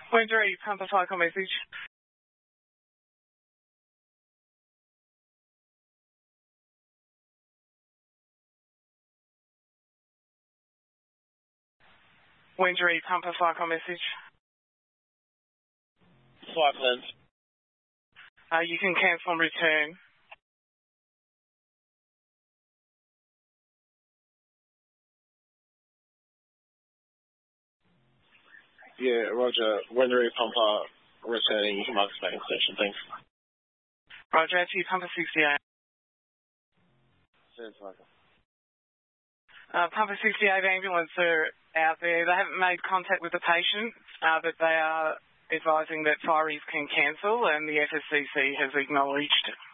Windray, Pampa Falcon message. Windray, Pampa Falcon message. Falklands. You can cancel and return. Yeah, Roger. Windray, Pampa returning. You can mark back in station. Thanks. Roger, to Pampa 68. Pampa 68 ambulance are out there. They haven't made contact with the patient, but they are advising that fireys can cancel, and the FSCC has acknowledged